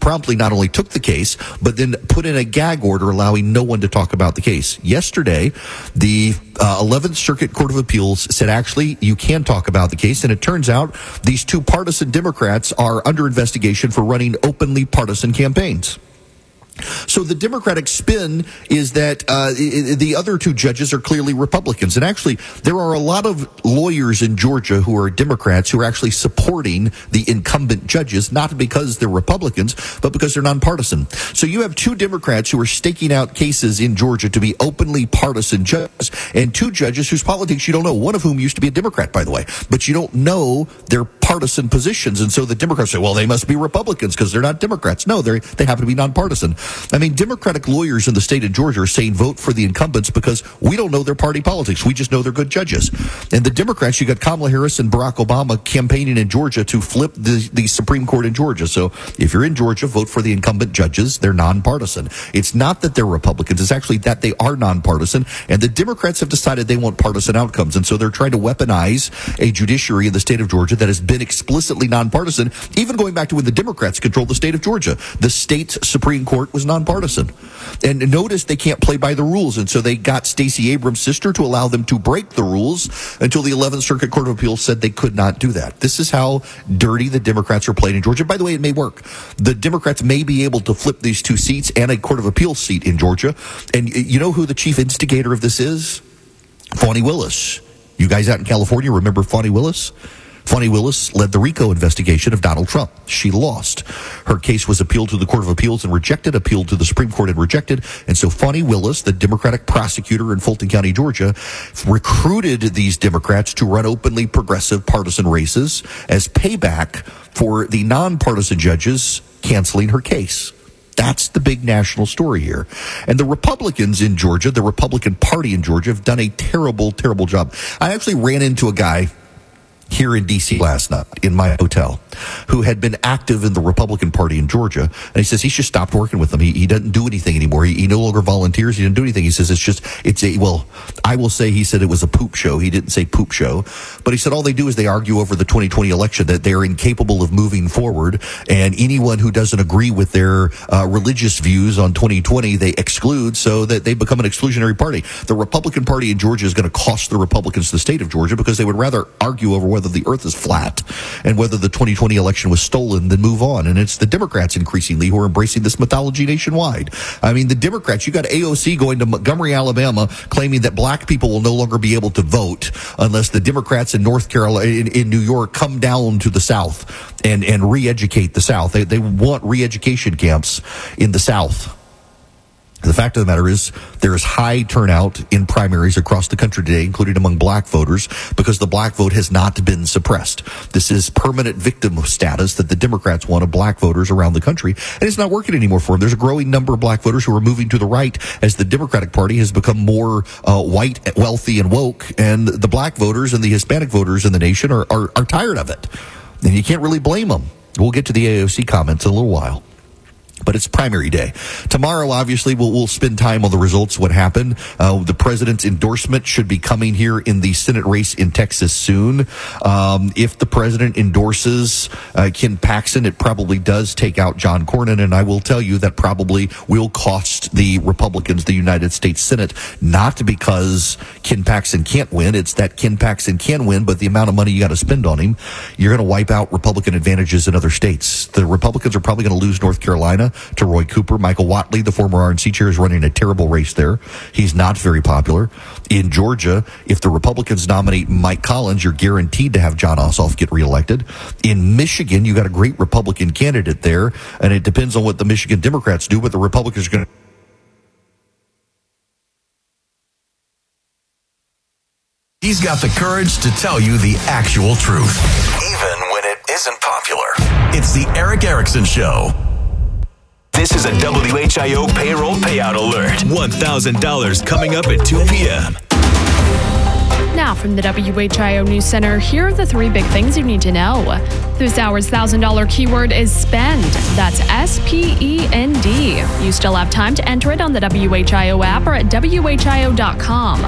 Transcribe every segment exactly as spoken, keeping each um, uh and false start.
promptly not only took the case, but then put in a gag order allowing no one to talk about the case. Yesterday, the uh, eleventh Circuit Court of Appeals said, actually, you can talk about the case. And it turns out these two partisan Democrats are under investigation for running openly partisan campaigns. So the Democratic spin is that uh, the other two judges are clearly Republicans. And actually, there are a lot of lawyers in Georgia who are Democrats who are actually supporting the incumbent judges, not because they're Republicans, but because they're nonpartisan. So you have two Democrats who are staking out cases in Georgia to be openly partisan judges, and two judges whose politics you don't know, one of whom used to be a Democrat, by the way, but you don't know their partisan positions. And so the Democrats say, well, they must be Republicans because they're not Democrats. No, they they happen to be nonpartisan. I mean, Democratic lawyers in the state of Georgia are saying vote for the incumbents because we don't know their party politics. We just know they're good judges. And the Democrats, you got Kamala Harris and Barack Obama campaigning in Georgia to flip the, the Supreme Court in Georgia. So if you're in Georgia, vote for the incumbent judges. They're nonpartisan. It's not that they're Republicans. It's actually that they are nonpartisan. And the Democrats have decided they want partisan outcomes. And so they're trying to weaponize a judiciary in the state of Georgia that has been explicitly nonpartisan, even going back to when the Democrats controlled the state of Georgia. The state Supreme Court was nonpartisan. And notice they can't play by the rules. And so they got Stacey Abrams' sister to allow them to break the rules until the eleventh Circuit Court of Appeals said they could not do that. This is how dirty the Democrats are playing in Georgia. By the way, it may work. The Democrats may be able to flip these two seats and a Court of Appeals seat in Georgia. And you know who the chief instigator of this is? Fani Willis. You guys out in California remember Fani Willis? Fani Willis led the RICO investigation of Donald Trump. She lost. Her case was appealed to the Court of Appeals and rejected, appealed to the Supreme Court and rejected. And so Fani Willis, the Democratic prosecutor in Fulton County, Georgia, recruited these Democrats to run openly progressive partisan races as payback for the nonpartisan judges canceling her case. That's the big national story here. And the Republicans in Georgia, the Republican Party in Georgia, have done a terrible, terrible job. I actually ran into a guy here in D C last night in my hotel who had been active in the Republican Party in Georgia. And he says he's just stopped working with them. He, he doesn't do anything anymore. He, he no longer volunteers. He didn't do anything. He says it's just, it's a, well, I will say he said it was a poop show. He didn't say poop show, but he said all they do is they argue over the twenty twenty election, that they're incapable of moving forward. And anyone who doesn't agree with their uh, religious views on twenty twenty, they exclude, so that they become an exclusionary party. The Republican Party in Georgia is going to cost the Republicans the state of Georgia because they would rather argue over whether the earth is flat and whether the twenty twenty election was stolen than move on. And it's the Democrats increasingly who are embracing this mythology nationwide. I mean, the Democrats, you got A O C going to Montgomery, Alabama, claiming that black people will no longer be able to vote unless the Democrats in North Carolina, in, in New York, come down to the South and, and re-educate the South. They, they want re-education camps in the South. The fact of the matter is there is high turnout in primaries across the country today, including among black voters, because the black vote has not been suppressed. This is permanent victim status that the Democrats want of black voters around the country, and it's not working anymore for them. There's a growing number of black voters who are moving to the right as the Democratic Party has become more uh, white, wealthy, and woke, and the black voters and the Hispanic voters in the nation are, are, are tired of it. And you can't really blame them. We'll get to the A O C comments in a little while. But it's primary day. Tomorrow, obviously, we'll, we'll spend time on the results, what happened. Uh, the president's endorsement should be coming here in the Senate race in Texas soon. Um, if the president endorses uh, Ken Paxton, it probably does take out John Cornyn. And I will tell you that probably will cost the Republicans the United States Senate, not because Ken Paxton can't win. It's that Ken Paxton can win, but the amount of money you got to spend on him, you're going to wipe out Republican advantages in other states. The Republicans are probably going to lose North Carolina to Roy Cooper. Michael Whatley, the former R N C chair, is running a terrible race there. He's not very popular. In Georgia, if the Republicans nominate Mike Collins, you're guaranteed to have Jon Ossoff get reelected. In Michigan, you got a great Republican candidate there, and it depends on what the Michigan Democrats do, but the Republicans are going to... He's got the courage to tell you the actual truth, even when it isn't popular. It's the Erick Erickson Show. This is a W H I O payroll payout alert. one thousand dollars coming up at two p.m. Now from the W H I O News Center, here are the three big things you need to know. This hour's one thousand dollars keyword is spend. That's S P E N D. You still have time to enter it on the W H I O app or at W H I O dot com.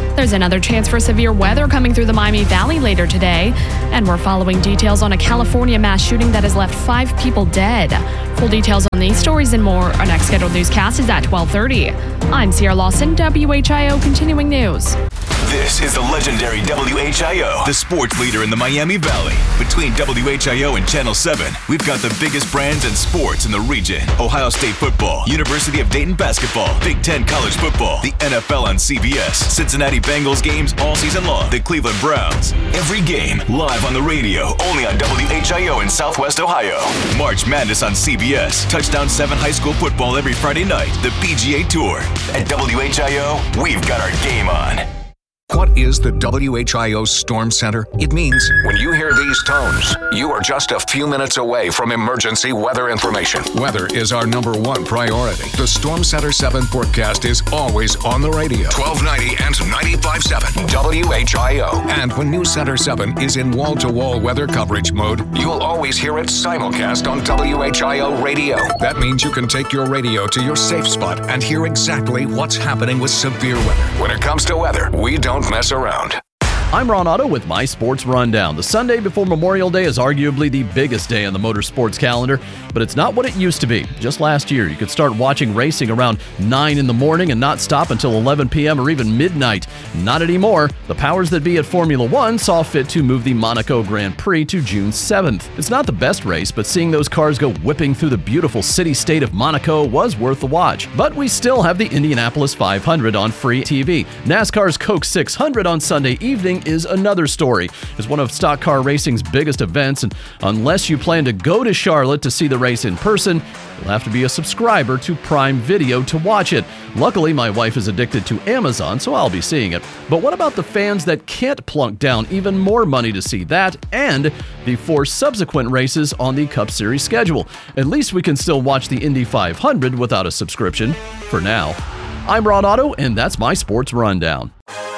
There's another chance for severe weather coming through the Miami Valley later today. And we're following details on a California mass shooting that has left five people dead. Full details on these stories and more. Our next scheduled newscast is at twelve thirty. I'm Sierra Lawson, W H I O Continuing News. This is the legendary W H I O, the sports leader in the Miami Valley. Between W H I O and Channel seven, we've got the biggest brands and sports in the region. Ohio State football, University of Dayton basketball, Big Ten college football, the N F L on C B S, Cincinnati Bengals games all season long, the Cleveland Browns. Every game live on the radio, only on W H I O in Southwest Ohio. March Madness on C B S, Touchdown seven high school football every Friday night, the P G A Tour. At W H I O, we've got our game on. What is the W H I O Storm Center? It means when you hear these tones, you are just a few minutes away from emergency weather information. Weather is our number one priority. The Storm Center seven forecast is always on the radio. twelve ninety and ninety-five point seven W H I O. And when News Center seven is in wall-to-wall weather coverage mode, you'll always hear it simulcast on W H I O radio. That means you can take your radio to your safe spot and hear exactly what's happening with severe weather. When it comes to weather, we don't mess around. I'm Ron Otto with my Sports Rundown. The Sunday before Memorial Day is arguably the biggest day on the motorsports calendar, but it's not what it used to be. Just last year, you could start watching racing around nine in the morning and not stop until eleven p.m. or even midnight. Not anymore. The powers that be at Formula One saw fit to move the Monaco Grand Prix to June seventh. It's not the best race, but seeing those cars go whipping through the beautiful city-state of Monaco was worth the watch. But we still have the Indianapolis five hundred on free T V. NASCAR's Coke six hundred on Sunday evening is another story. It's one of stock car racing's biggest events, and unless you plan to go to Charlotte to see the race in person, you'll have to be a subscriber to Prime Video to watch it. Luckily, my wife is addicted to Amazon, so I'll be seeing it. But what about the fans that can't plunk down even more money to see that and the four subsequent races on the Cup Series schedule? At least we can still watch the Indy five hundred without a subscription, for now. I'm Ron Otto, and that's my Sports Rundown.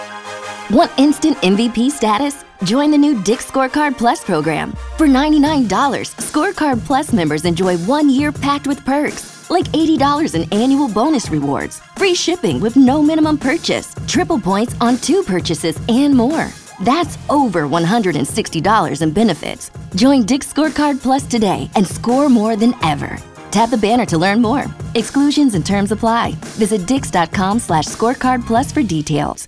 Want instant M V P status? Join the new Dick's Scorecard Plus program. For ninety-nine dollars, Scorecard Plus members enjoy one year packed with perks, like eighty dollars in annual bonus rewards, free shipping with no minimum purchase, triple points on two purchases, and more. That's over one hundred sixty dollars in benefits. Join Dick's Scorecard Plus today and score more than ever. Tap the banner to learn more. Exclusions and terms apply. Visit dix.com slash scorecard plus for details.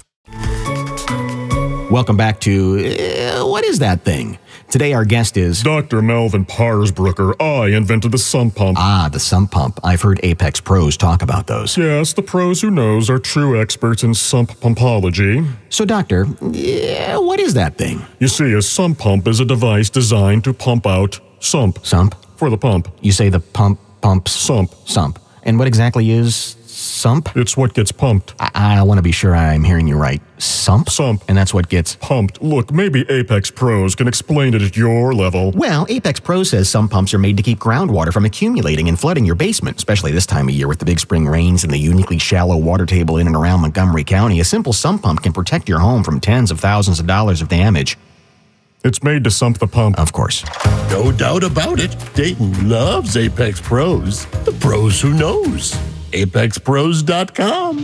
Welcome back to, uh, what is that thing? Today our guest is... Doctor Melvin Parsbrucker. I invented the sump pump. Ah, the sump pump. I've heard Apex pros talk about those. Yes, the pros who knows are true experts in sump pumpology. So, doctor, uh, what is that thing? You see, a sump pump is a device designed to pump out sump. Sump? For the pump. You say the pump pumps... Sump. Sump. And what exactly is... sump? It's what gets pumped. I, I want to be sure I'm hearing you right. Sump? Sump. And that's what gets... pumped. Look, maybe Apex Pros can explain it at your level. Well, Apex Pro says sump pumps are made to keep groundwater from accumulating and flooding your basement, especially this time of year with the big spring rains and the uniquely shallow water table in and around Montgomery County. A simple sump pump can protect your home from tens of thousands of dollars of damage. It's made to sump the pump. Of course. No doubt about it. Dayton loves Apex Pros. The pros who knows. apex pros dot com.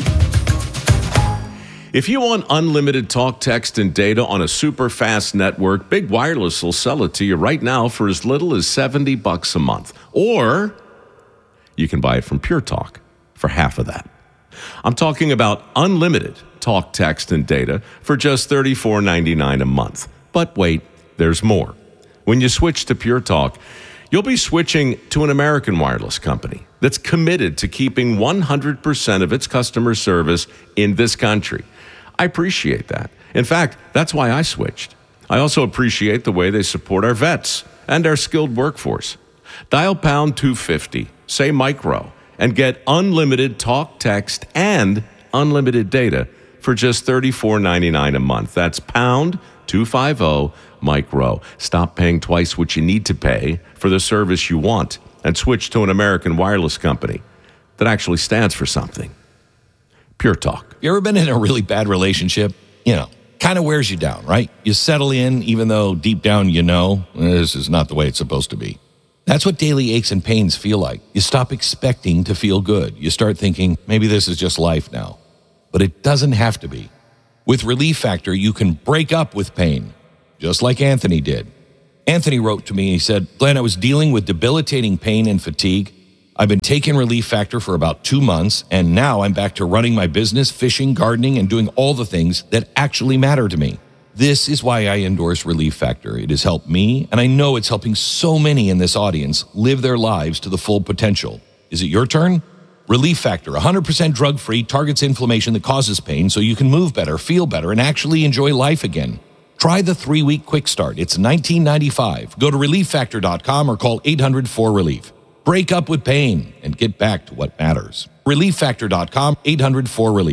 If you want unlimited talk, text, and data on a super fast network, Big Wireless will sell it to you right now for as little as seventy bucks a month. Or you can buy it from Pure Talk for half of that. I'm talking about unlimited talk, text, and data for just thirty-four ninety-nine a month. But wait, there's more. When you switch to Pure Talk, you'll be switching to an American wireless company that's committed to keeping one hundred percent of its customer service in this country. I appreciate that. In fact, that's why I switched. I also appreciate the way they support our vets and our skilled workforce. Dial pound two fifty, say micro, and get unlimited talk, text, and unlimited data for just thirty-four ninety-nine a month. That's pound two fifty micro. Stop paying twice what you need to pay for the service you want and switch to an American wireless company that actually stands for something. Pure Talk. You ever been in a really bad relationship? You know, kind of wears you down, right? You settle in even though deep down you know this is not the way it's supposed to be. That's what daily aches and pains feel like. You stop expecting to feel good. You start thinking, maybe this is just life now. But it doesn't have to be. With Relief Factor, you can break up with pain, just like Anthony did. Anthony wrote to me, he said, Glenn, I was dealing with debilitating pain and fatigue. I've been taking Relief Factor for about two months, and now I'm back to running my business, fishing, gardening, and doing all the things that actually matter to me. This is why I endorse Relief Factor. It has helped me, and I know it's helping so many in this audience live their lives to the full potential. Is it your turn? Relief Factor, one hundred percent drug-free, targets inflammation that causes pain so you can move better, feel better, and actually enjoy life again. Try the three-week quick start. It's nineteen ninety-five. Go to relief factor dot com or call eight hundred four relief. Break up with pain and get back to what matters. relief factor dot com, eight hundred four relief.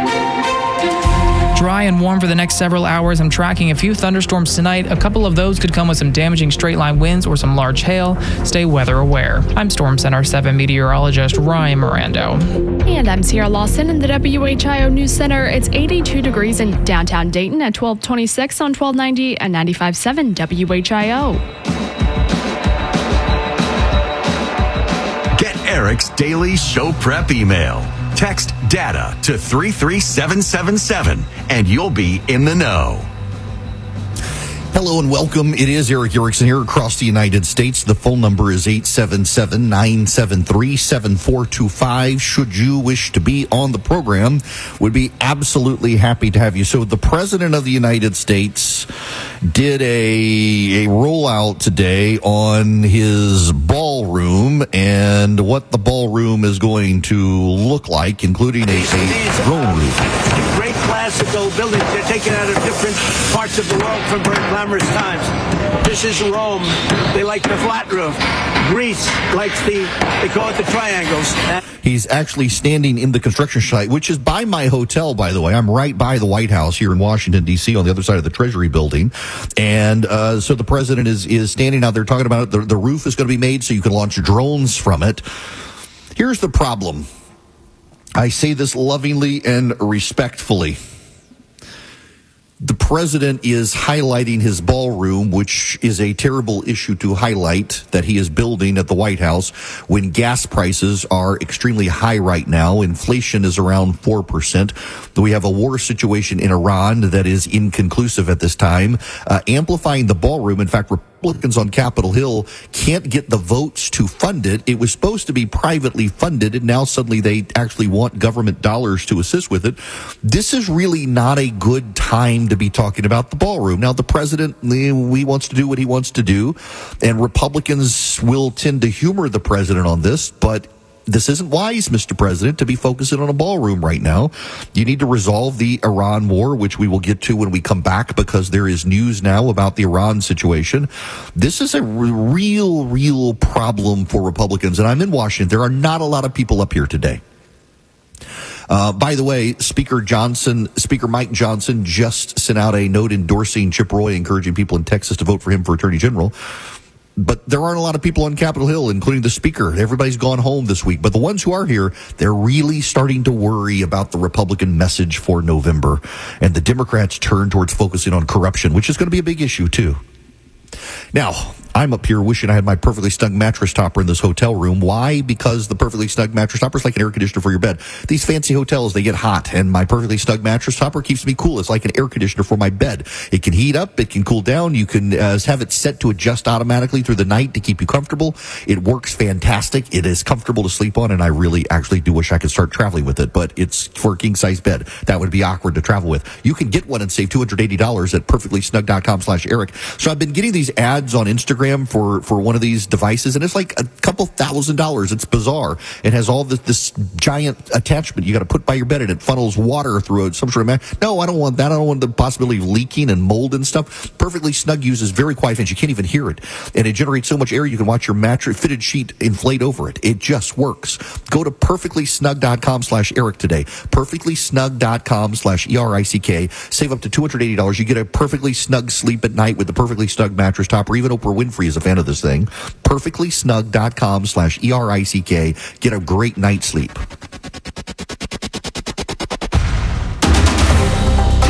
Dry and warm for the next several hours. I'm tracking a few thunderstorms tonight. A couple of those could come with some damaging straight-line winds or some large hail. Stay weather aware. I'm Storm Center seven meteorologist Ryan Mirando. And I'm Sierra Lawson in the W H I O News Center. It's eighty-two degrees in downtown Dayton at twelve twenty-six on twelve ninety and ninety-five point seven W H I O. Get Eric's daily show prep email. Text data to three three seven seven seven and you'll be in the know. Hello and welcome. It is Eric Erickson here across the United States. The phone number is eight seven seven, nine seven three, seven four two five. Should you wish to be on the program, would be absolutely happy to have you. So the President of the United States did a, a rollout today on his ballroom and what the ballroom is going to look like, including a, a drone roof. Great classical buildings. They're taken out of different parts of the world from very glamorous times. This is Rome. They like the flat roof. Greece likes the, they call it the triangles. He's actually standing in the construction site, which is by my hotel, by the way. I'm right by the White House here in Washington, D C, on the other side of the Treasury building. And uh, so the president is, is standing out there talking about it. The, the roof is going to be made so you can launch drones from it. Here's the problem. I say this lovingly and respectfully. The president is highlighting his ballroom, which is a terrible issue to highlight, that he is building at the White House when gas prices are extremely high right now. Inflation is around four percent. We have a war situation in Iran that is inconclusive at this time. Uh, amplifying the ballroom, in fact, Republicans on Capitol Hill can't get the votes to fund it. It was supposed to be privately funded, and now suddenly they actually want government dollars to assist with it. This is really not a good time to be talking about the ballroom. Now, the president, he wants to do what he wants to do, and Republicans will tend to humor the president on this, but this isn't wise, Mister President, to be focusing on a ballroom right now. You need to resolve the Iran war, which we will get to when we come back, because there is news now about the Iran situation. This is a real, real problem for Republicans. And I'm in Washington. There are not a lot of people up here today. Uh, by the way, Speaker Johnson, Speaker Mike Johnson just sent out a note endorsing Chip Roy, encouraging people in Texas to vote for him for Attorney General. But there aren't a lot of people on Capitol Hill, including the speaker. Everybody's gone home this week. But the ones who are here, they're really starting to worry about the Republican message for November. And the Democrats turn towards focusing on corruption, which is going to be a big issue, too. Now, I'm up here wishing I had my perfectly snug mattress topper in this hotel room. Why? Because the perfectly snug mattress topper is like an air conditioner for your bed. These fancy hotels, they get hot, and my perfectly snug mattress topper keeps me cool. It's like an air conditioner for my bed. It can heat up, it can cool down. You can uh, have it set to adjust automatically through the night to keep you comfortable. It works fantastic. It is comfortable to sleep on, and I really actually do wish I could start traveling with it, but it's for a king-size bed. That would be awkward to travel with. You can get one and save two hundred eighty dollars at perfectly snug dot com slash Eric. So I've been getting these ads on Instagram for, for one of these devices, and it's like a couple thousand dollars. It's bizarre. It has all this, this giant attachment you got to put by your bed, and it funnels water through it. Some sort of man. No, I don't want that. I don't want the possibility of leaking and mold and stuff. Perfectly Snug uses very quiet fans. You can't even hear it, and it generates so much air you can watch your mattress fitted sheet inflate over it. It just works. Go to perfectly snug dot com slash Eric today. perfectly snug dot com slash E R I C K. Save up to two hundred eighty dollars. You get a perfectly snug sleep at night with the Perfectly Snug mattress topper. Even Oprah Winfrey is a fan of this thing. perfectly snug dot com slash E R I C K. Get a great night's sleep. Live from the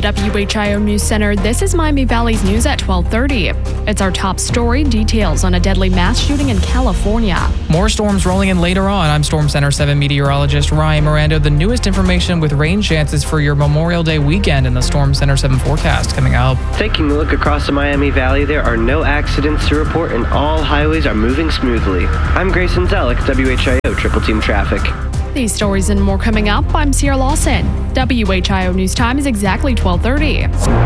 the W H I O News Center, this is Miami Valley's news at twelve thirty. It's our top story, details on a deadly mass shooting in California. More storms rolling in later on. I'm Storm Center seven meteorologist Ryan Miranda. The newest information with rain chances for your Memorial Day weekend in the Storm Center seven forecast coming up. Taking a look across the Miami Valley, there are no accidents to report and all highways are moving smoothly. I'm Grayson Zellick, W H I O Triple Team Traffic. These stories and more coming up. I'm Sierra Lawson. W H I O News Time is exactly twelve thirty.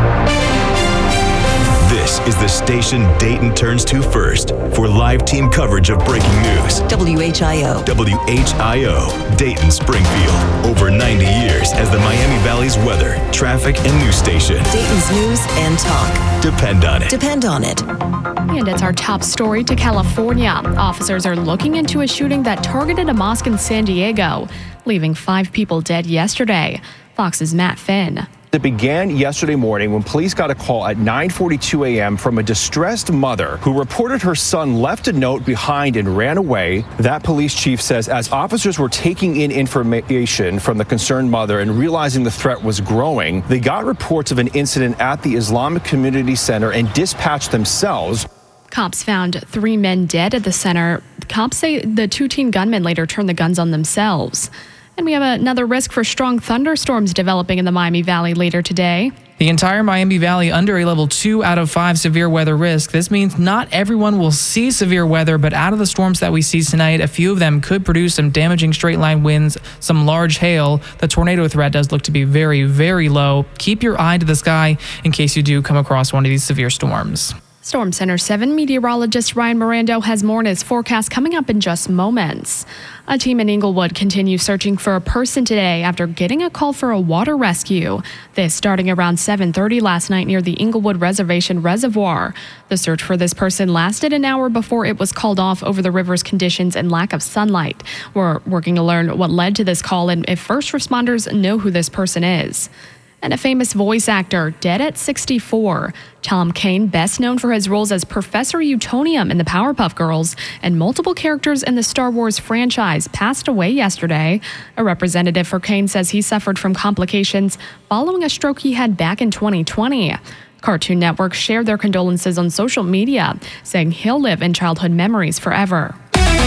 This is the station Dayton turns to first for live team coverage of breaking news. W H I O. W H I O, Dayton Springfield. Over ninety years as the Miami Valley's weather, traffic, and news station. Dayton's news and talk. Depend on it. Depend on it. And it's our top story to California. Officers are looking into a shooting that targeted a mosque in San Diego, leaving five people dead yesterday. Fox's Matt Finn. It began yesterday morning when police got a call at nine forty-two a.m. from a distressed mother who reported her son left a note behind and ran away. That police chief says as officers were taking in information from the concerned mother and realizing the threat was growing, they got reports of an incident at the Islamic Community Center and dispatched themselves. Cops found three men dead at the center. Cops say the two teen gunmen later turned the guns on themselves. And we have another risk for strong thunderstorms developing in the Miami Valley later today. The entire Miami Valley under a level two out of five severe weather risk. This means not everyone will see severe weather, but out of the storms that we see tonight, a few of them could produce some damaging straight line winds, some large hail. The tornado threat does look to be very, very low. Keep your eye to the sky in case you do come across one of these severe storms. Storm Center seven meteorologist Ryan Miranda has more in his forecast coming up in just moments. A team in Inglewood continues searching for a person today after getting a call for a water rescue. This starting around seven thirty last night near the Inglewood Reservation Reservoir. The search for this person lasted an hour before it was called off over the river's conditions and lack of sunlight. We're working to learn what led to this call and if first responders know who this person is. And a famous voice actor, dead at sixty-four. Tom Kane, best known for his roles as Professor Utonium in the Powerpuff Girls and multiple characters in the Star Wars franchise, passed away yesterday. A representative for Kane says he suffered from complications following a stroke he had back in twenty twenty. Cartoon Network shared their condolences on social media, saying he'll live in childhood memories forever.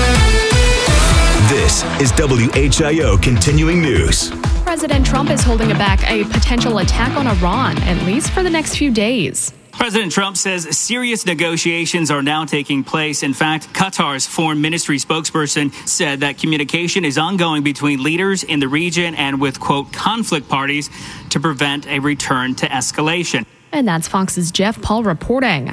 This is W H I O Continuing News. President Trump is holding back a potential attack on Iran, at least for the next few days. President Trump says serious negotiations are now taking place. In fact, Qatar's foreign ministry spokesperson said that communication is ongoing between leaders in the region and with, quote, conflict parties to prevent a return to escalation. And that's Fox's Jeff Paul reporting.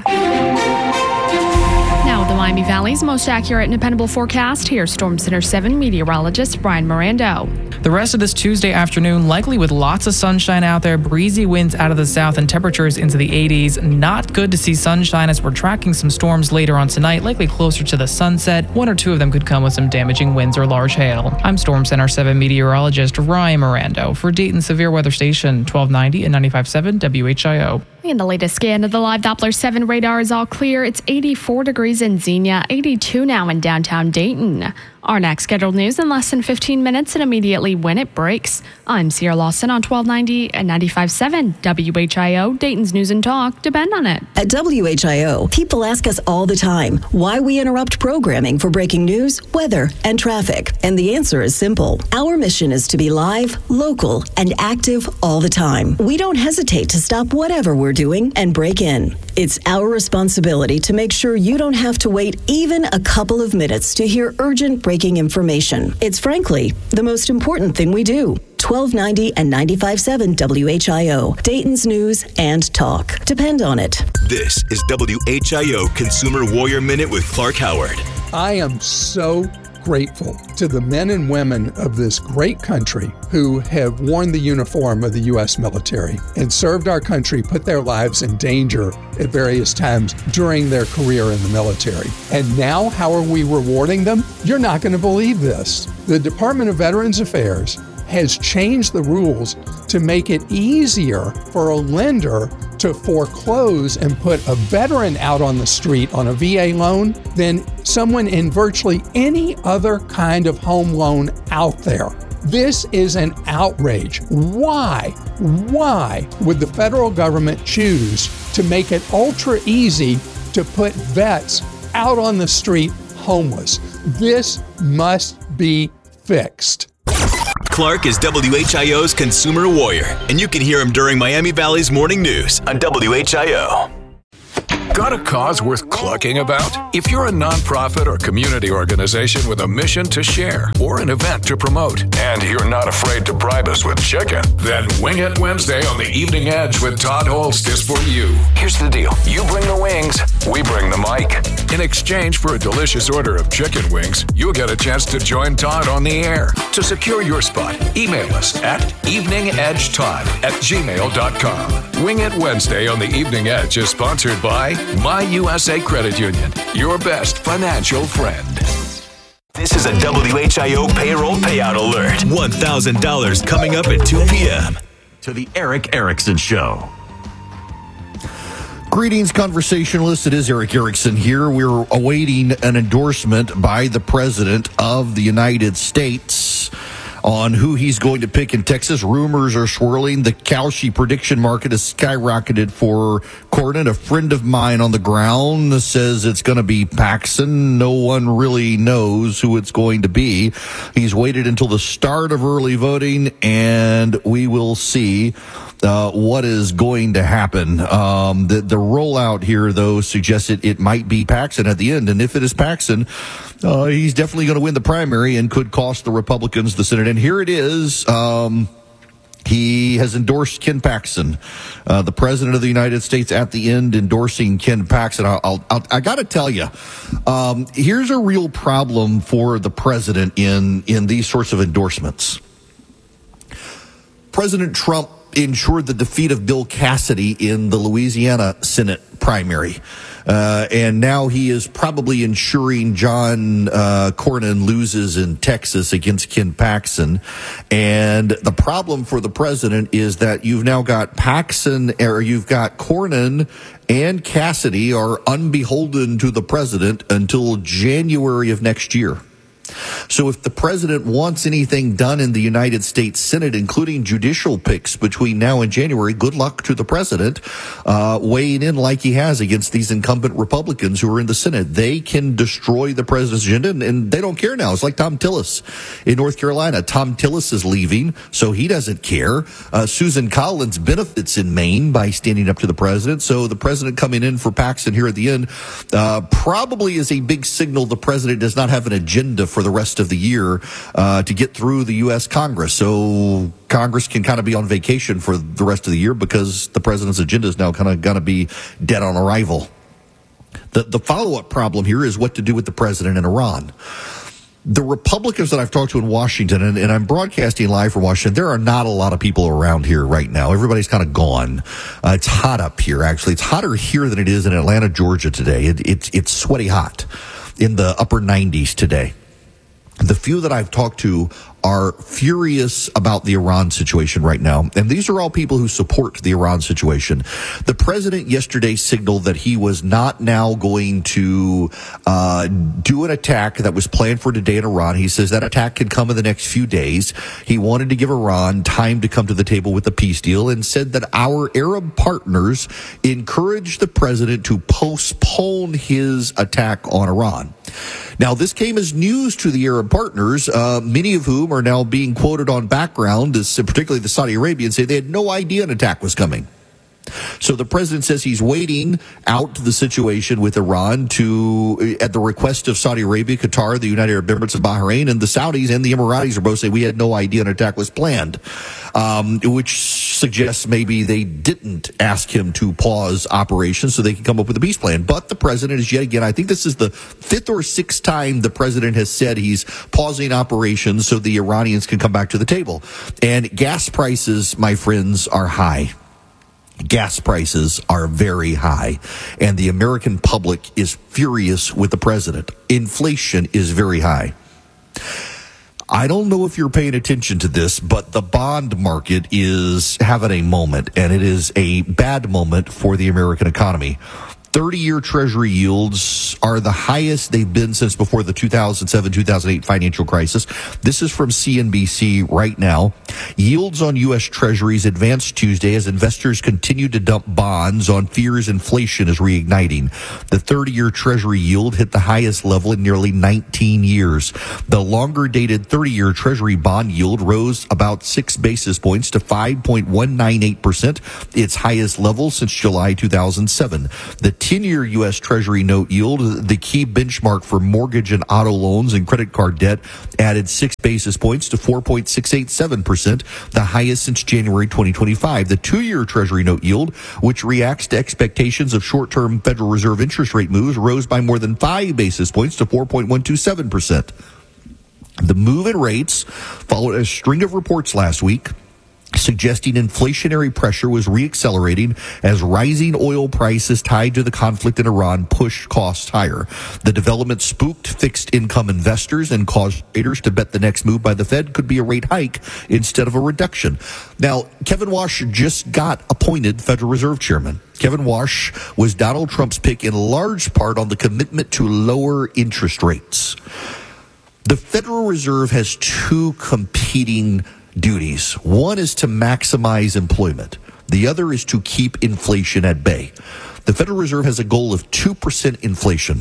Now, the Miami Valley's most accurate and dependable forecast. Here's Storm Center seven meteorologist Brian Miranda. The rest of this Tuesday afternoon, likely with lots of sunshine out there, breezy winds out of the south and temperatures into the eighties. Not good to see sunshine as we're tracking some storms later on tonight, likely closer to the sunset. One or two of them could come with some damaging winds or large hail. I'm Storm Center seven meteorologist Ryan Miranda for Dayton Severe Weather Station twelve ninety and ninety-five point seven W H I O. And the latest scan of the live Doppler seven radar is all clear. It's eighty-four degrees in Xenia, eighty-two now in downtown Dayton. Our next scheduled news in less than fifteen minutes and immediately when it breaks. I'm Sierra Lawson on twelve ninety and ninety-five point seven W H I O, Dayton's News and Talk. Depend on it. At W H I O, people ask us all the time why we interrupt programming for breaking news, weather, and traffic. And the answer is simple. Our mission is to be live, local, and active all the time. We don't hesitate to stop whatever we're doing and break in. It's our responsibility to make sure you don't have to wait even a couple of minutes to hear urgent breaking information. It's frankly the most important thing we do. twelve ninety and ninety-five point seven W H I O, Dayton's News and Talk. Depend on it. This is W H I O Consumer Warrior Minute with Clark Howard. I am so grateful to the men and women of this great country who have worn the uniform of the U S military and served our country, put their lives in danger at various times during their career in the military. And now, how are we rewarding them? You're not going to believe this. The Department of Veterans Affairs has changed the rules to make it easier for a lender to foreclose and put a veteran out on the street on a V A loan than someone in virtually any other kind of home loan out there. This is an outrage. Why? Why would the federal government choose to make it ultra easy to put vets out on the street homeless? This must be fixed. Clark is W H I O's consumer warrior, and you can hear him during Miami Valley's morning news on W H I O. Got a cause worth clucking about? If you're a nonprofit or community organization with a mission to share or an event to promote, and you're not afraid to bribe us with chicken, then Wing It Wednesday on the Evening Edge with Todd Holst is for you. Here's the deal. You bring the wings, we bring the mic. In exchange for a delicious order of chicken wings, you'll get a chance to join Todd on the air. To secure your spot, email us at eveningedgetodd at gmail dot com. Wing It Wednesday on the Evening Edge is sponsored by My U S A Credit Union, your best financial friend. This is a W H I O payroll payout alert. one thousand dollars coming up at two p.m. To the Eric Erickson Show. Greetings, conversationalists. It is Eric Erickson here. We're awaiting an endorsement by the President of the United States on who he's going to pick in Texas. Rumors are swirling. The Kalshi prediction market has skyrocketed for Cornyn. A friend of mine on the ground says it's going to be Paxton. No one really knows who it's going to be. He's waited until the start of early voting, and we will see Uh, what is going to happen. Um, the, the rollout here, though, suggests it, it might be Paxton at the end. And if it is Paxton, uh, he's definitely going to win the primary and could cost the Republicans the Senate. And here it is. Um, he has endorsed Ken Paxton, uh, the President of the United States at the end endorsing Ken Paxton. I'll, I'll, I'll, I got to tell you, um, here's a real problem for the president in, in these sorts of endorsements. President Trump ensured the defeat of Bill Cassidy in the Louisiana Senate primary. Uh, and now he is probably ensuring John uh, Cornyn loses in Texas against Ken Paxton. And the problem for the president is that you've now got Paxton, or you've got Cornyn and Cassidy are unbeholden to the president until January of next year. So if the president wants anything done in the United States Senate, including judicial picks between now and January, good luck to the president uh, weighing in like he has against these incumbent Republicans who are in the Senate. They can destroy the president's agenda, and, and they don't care now. It's like Tom Tillis in North Carolina. Tom Tillis is leaving, so he doesn't care. Uh, Susan Collins benefits in Maine by standing up to the president. So the president coming in for Paxton here at the end uh, probably is a big signal the president does not have an agenda for the rest of the year uh, to get through the U S Congress. So Congress can kind of be on vacation for the rest of the year because the president's agenda is now kind of going to be dead on arrival. The, the follow-up problem here is what to do with the president in Iran. The Republicans that I've talked to in Washington, and, and I'm broadcasting live from Washington, there are not a lot of people around here right now. Everybody's kind of gone. Uh, it's hot up here, actually. It's hotter here than it is in Atlanta, Georgia today. It, it, it's sweaty hot in the upper nineties today. The few that I've talked to are furious about the Iran situation right now. And these are all people who support the Iran situation. The president yesterday signaled that he was not now going to uh do an attack that was planned for today in Iran. He says that attack can come in the next few days. He wanted to give Iran time to come to the table with a peace deal, and said that our Arab partners encouraged the president to postpone his attack on Iran. Now, this came as news to the Arab partners, uh, many of whom are now being quoted on background, as particularly the Saudi Arabians, say they had no idea an attack was coming. So the president says he's waiting out the situation with Iran to, at the request of Saudi Arabia, Qatar, the United Arab Emirates, and Bahrain, and the Saudis and the Emiratis are both saying we had no idea an attack was planned, um, which suggests maybe they didn't ask him to pause operations so they can come up with a peace plan. But the president is yet again, I think this is the fifth or sixth time the president has said he's pausing operations so the Iranians can come back to the table. And gas prices, my friends, are high. Gas prices are very high, and the American public is furious with the president. Inflation is very high. I don't know if you're paying attention to this, but the bond market is having a moment, and it is a bad moment for the American economy. thirty-year Treasury yields are the highest they've been since before the two thousand seven two thousand eight financial crisis. This is from C N B C right now. Yields on U S Treasuries advanced Tuesday as investors continue to dump bonds on fears inflation is reigniting. The thirty-year Treasury yield hit the highest level in nearly nineteen years. The longer-dated thirty-year Treasury bond yield rose about six basis points to five point one nine eight percent, its highest level since July two thousand seven. The ten-year U S Treasury note yield, the key benchmark for mortgage and auto loans and credit card debt, added six basis points to four point six eight seven percent, the highest since January twenty twenty-five. The two-year Treasury note yield, which reacts to expectations of short-term Federal Reserve interest rate moves, rose by more than five basis points to four point one two seven percent. The move in rates followed a string of reports last week suggesting inflationary pressure was reaccelerating as rising oil prices tied to the conflict in Iran pushed costs higher. The development spooked fixed income investors and caused traders to bet the next move by the Fed could be a rate hike instead of a reduction. Now, Kevin Warsh just got appointed Federal Reserve Chairman. Kevin Warsh was Donald Trump's pick in large part on the commitment to lower interest rates. The Federal Reserve has two competing duties. One is to maximize employment. The other is to keep inflation at bay. The Federal Reserve has a goal of two percent inflation.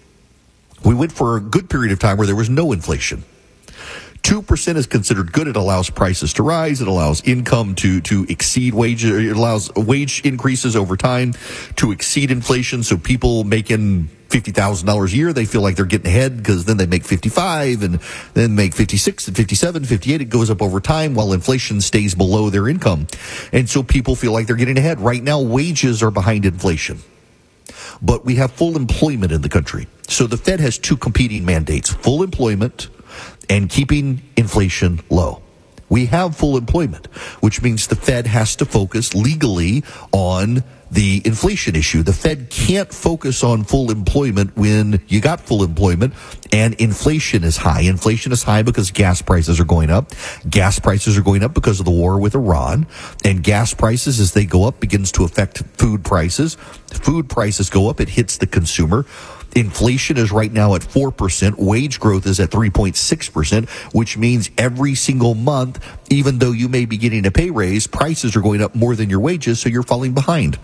We went for a good period of time where there was no inflation. two percent is considered good. It allows prices to rise. It allows income to, to exceed wages. It allows wage increases over time to exceed inflation. So people making fifty thousand dollars a year, they feel like they're getting ahead because then they make fifty-five and then make fifty-six and fifty-seven, fifty-eight. It goes up over time while inflation stays below their income. And so people feel like they're getting ahead. Right now, wages are behind inflation. But we have full employment in the country. So the Fed has two competing mandates, full employment and keeping inflation low. We have full employment, which means the Fed has to focus legally on the inflation issue. The Fed can't focus on full employment when you got full employment and inflation is high. Inflation is high because gas prices are going up. Gas prices are going up because of the war with Iran. And gas prices, as they go up, begins to affect food prices. Food prices go up, it hits the consumer. Inflation is right now at four percent. Wage growth is at three point six percent, which means every single month, even though you may be getting a pay raise, prices are going up more than your wages, so you're falling behind.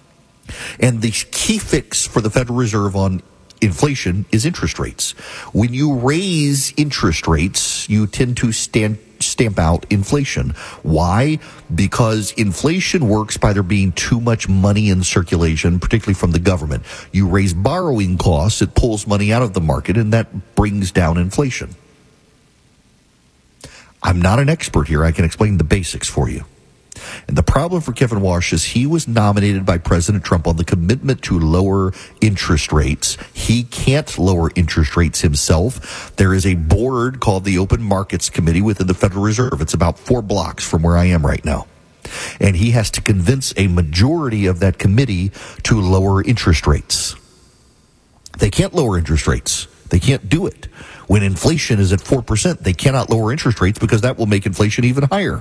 And the key fix for the Federal Reserve on inflation is interest rates. When you raise interest rates, you tend to stand, stamp out inflation. Why? Because inflation works by there being too much money in circulation, particularly from the government. You raise borrowing costs, it pulls money out of the market, and that brings down inflation. I'm not an expert here. I can explain the basics for you. And the problem for Kevin Warsh is he was nominated by President Trump on the commitment to lower interest rates. He can't lower interest rates himself. There is a board called the Open Markets Committee within the Federal Reserve. It's about four blocks from where I am right now. And he has to convince a majority of that committee to lower interest rates. They can't lower interest rates. They can't do it. When inflation is at four percent, they cannot lower interest rates because that will make inflation even higher.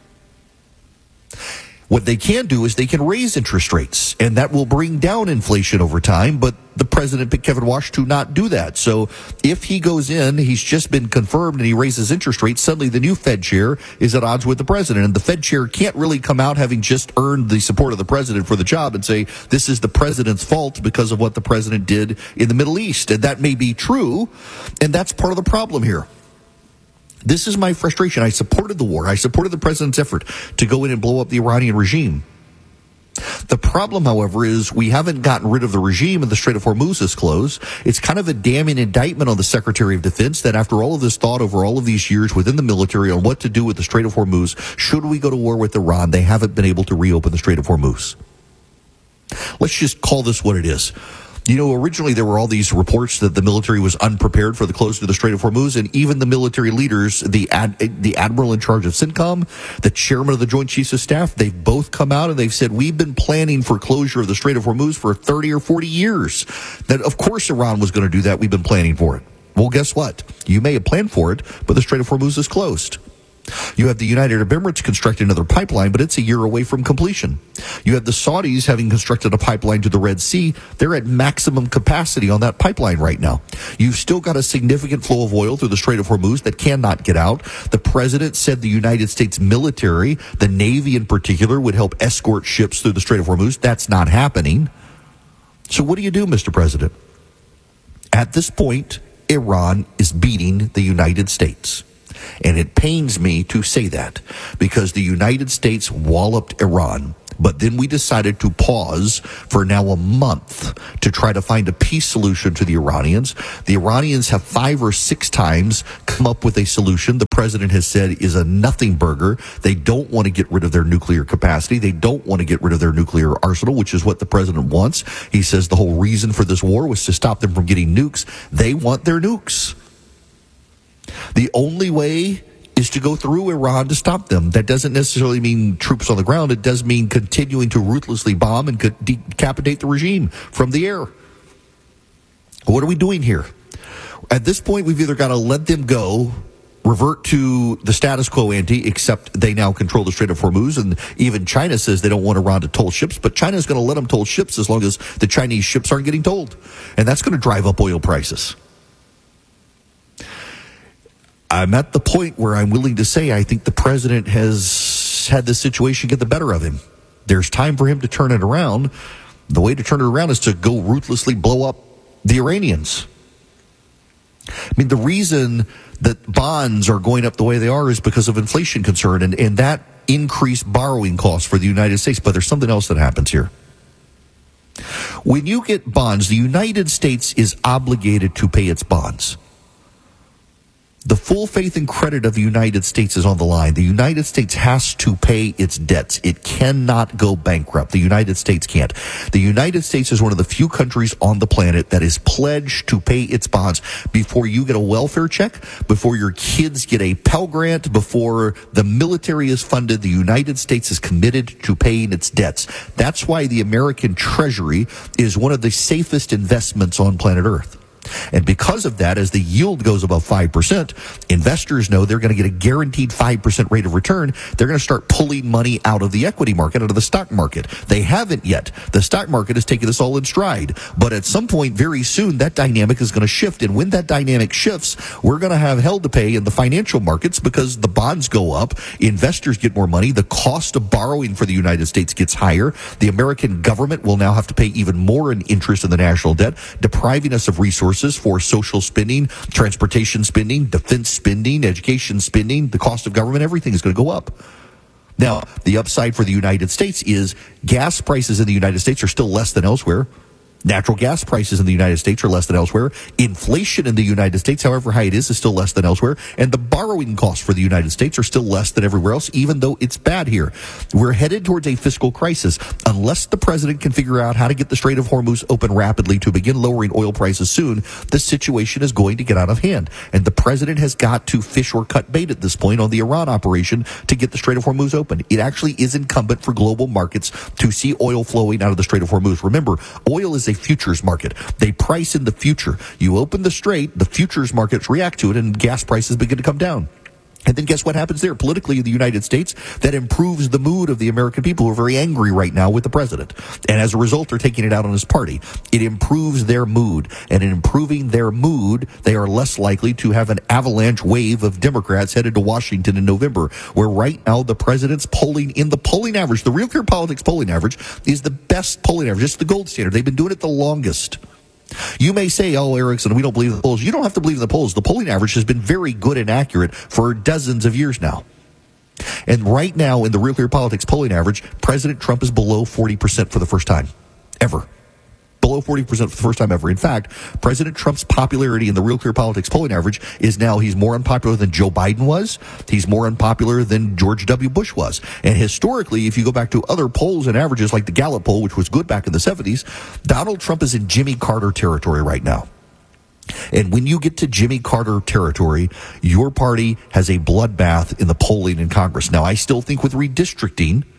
What they can do is they can raise interest rates, and that will bring down inflation over time, but the president picked Kevin Warsh to not do that. So if he goes in, he's just been confirmed, and he raises interest rates, suddenly the new Fed chair is at odds with the president, and the Fed chair can't really come out having just earned the support of the president for the job and say, this is the president's fault because of what the president did in the Middle East. And that may be true, and that's part of the problem here. This is my frustration. I supported the war. I supported the president's effort to go in and blow up the Iranian regime. The problem, however, is we haven't gotten rid of the regime and the Strait of Hormuz is closed. It's kind of a damning indictment on the Secretary of Defense that after all of this thought over all of these years within the military on what to do with the Strait of Hormuz, should we go to war with Iran, they haven't been able to reopen the Strait of Hormuz. Let's just call this what it is. You know, originally there were all these reports that the military was unprepared for the closing of the Strait of Hormuz, and even the military leaders, the ad, the admiral in charge of CENTCOM, the chairman of the Joint Chiefs of Staff, they've both come out and they've said, we've been planning for closure of the Strait of Hormuz for thirty or forty years. That, of course, Iran was going to do that. We've been planning for it. Well, guess what? You may have planned for it, but the Strait of Hormuz is closed. You have the United Arab Emirates constructing another pipeline, but it's a year away from completion. You have the Saudis having constructed a pipeline to the Red Sea. They're at maximum capacity on that pipeline right now. You've still got a significant flow of oil through the Strait of Hormuz that cannot get out. The president said the United States military, the Navy in particular, would help escort ships through the Strait of Hormuz. That's not happening. So what do you do, Mister President? At this point, Iran is beating the United States. And it pains me to say that because the United States walloped Iran, but then we decided to pause for now a month to try to find a peace solution to the Iranians. The Iranians have five or six times come up with a solution the president has said is a nothing burger. They don't want to get rid of their nuclear capacity. They don't want to get rid of their nuclear arsenal, which is what the president wants. He says the whole reason for this war was to stop them from getting nukes. They want their nukes. The only way is to go through Iran to stop them. That doesn't necessarily mean troops on the ground. It does mean continuing to ruthlessly bomb and decapitate the regime from the air. What are we doing here? At this point, we've either got to let them go, revert to the status quo ante, except they now control the Strait of Hormuz, and even China says they don't want Iran to toll ships, but China's going to let them toll ships as long as the Chinese ships aren't getting tolled. And that's going to drive up oil prices. I'm at the point where I'm willing to say I think the president has had this situation get the better of him. There's time for him to turn it around. The way to turn it around is to go ruthlessly blow up the Iranians. I mean, the reason that bonds are going up the way they are is because of inflation concern, and, and that increased borrowing costs for the United States. But there's something else that happens here. When you get bonds, the United States is obligated to pay its bonds. The full faith and credit of the United States is on the line. The United States has to pay its debts. It cannot go bankrupt. The United States can't. The United States is one of the few countries on the planet that is pledged to pay its bonds before you get a welfare check, before your kids get a Pell Grant, before the military is funded. The United States is committed to paying its debts. That's why the American Treasury is one of the safest investments on planet Earth. And because of that, as the yield goes above five percent, investors know they're going to get a guaranteed five percent rate of return. They're going to start pulling money out of the equity market, out of the stock market. They haven't yet. The stock market has taken this all in stride. But at some point very soon, that dynamic is going to shift. And when that dynamic shifts, we're going to have hell to pay in the financial markets because the bonds go up, investors get more money, the cost of borrowing for the United States gets higher. The American government will now have to pay even more in interest in the national debt, depriving us of resources for social spending, transportation spending, defense spending, education spending. The cost of government, everything is going to go up. Now, the upside for the United States is gas prices in the United States are still less than elsewhere. Natural gas prices in the United States are less than elsewhere. Inflation in the United States, however high it is, is still less than elsewhere. And the borrowing costs for the United States are still less than everywhere else, even though it's bad here. We're headed towards a fiscal crisis. Unless the president can figure out how to get the Strait of Hormuz open rapidly to begin lowering oil prices soon, the situation is going to get out of hand. And the president has got to fish or cut bait at this point on the Iran operation to get the Strait of Hormuz open. It actually is incumbent for global markets to see oil flowing out of the Strait of Hormuz. Remember, oil is a futures market. They price in the future. You open the strait, the futures markets react to it, and gas prices begin to come down. And then guess what happens there? Politically in the United States, that improves the mood of the American people who are very angry right now with the president. And as a result, they're taking it out on his party. It improves their mood. And in improving their mood, they are less likely to have an avalanche wave of Democrats headed to Washington in November, where right now the president's polling in the polling average, the Real Clear Politics polling average, is the best polling average. It's the gold standard. They've been doing it the longest. You may say, oh, Erickson, we don't believe in the polls. You don't have to believe in the polls. The polling average has been very good and accurate for dozens of years now. And right now, in the Real Clear Politics polling average, President Trump is below forty percent for the first time ever. Below forty percent for the first time ever. In fact, President Trump's popularity in the Real Clear Politics polling average is now he's more unpopular than Joe Biden was. He's more unpopular than George W. Bush was. And historically, if you go back to other polls and averages like the Gallup poll, which was good back in the seventies, Donald Trump is in Jimmy Carter territory right now. And when you get to Jimmy Carter territory, your party has a bloodbath in the polling in Congress. Now, I still think with redistricting,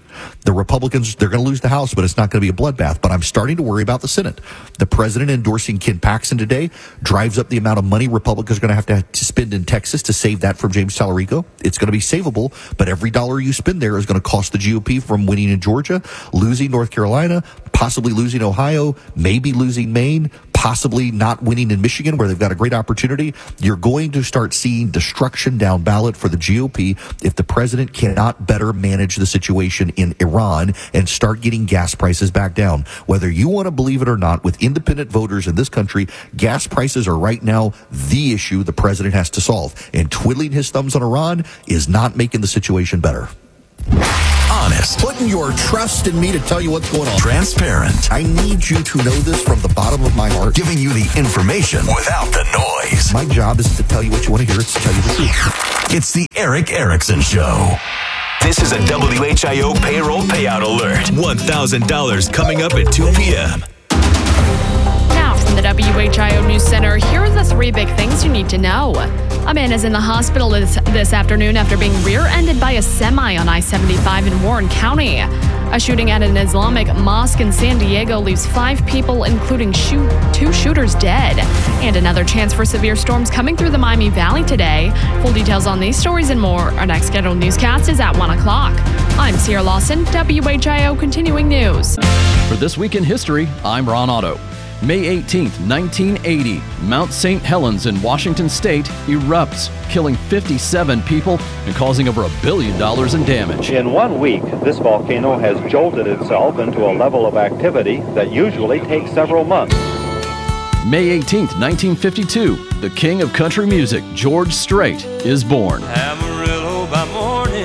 The Republicans, they're going to lose the House, but it's not going to be a bloodbath. But I'm starting to worry about the Senate. The president endorsing Ken Paxton today drives up the amount of money Republicans are going to have to, to spend in Texas to save that from James Tallarico. It's going to be savable, but every dollar you spend there is going to cost the G O P from winning in Georgia, losing North Carolina, possibly losing Ohio, maybe losing Maine, possibly not winning in Michigan, where they've got a great opportunity. You're going to start seeing destruction down ballot for the G O P if the president cannot better manage the situation in Iran and start getting gas prices back down. Whether you want to believe it or not, with independent voters in this country, gas prices are right now the issue the president has to solve. And twiddling his thumbs on Iran is not making the situation better. Honest. Putting your trust in me to tell you what's going on. Transparent. I need you to know this from the bottom of my heart. Giving you the information without the noise. My job is to tell you what you want to hear. It's to tell you the truth. It's the Eric Erickson Show. This is a W H I O payroll payout alert. one thousand dollars coming up at two p.m. Now from the W H I O News Center, here are the three big things you need to know. A man is in the hospital this, this afternoon after being rear-ended by a semi on I seventy-five in Warren County. A shooting at an Islamic mosque in San Diego leaves five people, including shoot, two shooters, dead. And another chance for severe storms coming through the Miami Valley today. Full details on these stories and more. Our next scheduled newscast is at one o'clock. I'm Sierra Lawson, W H I O Continuing News. For This Week in History, I'm Ron Otto. May eighteenth, nineteen eighty, Mount Saint Helens in Washington State erupts, killing fifty-seven people and causing over a billion dollars in damage. In one week, this volcano has jolted itself into a level of activity that usually takes several months. May eighteenth, nineteen fifty-two, the king of country music, George Strait, is born. Amarillo by morning,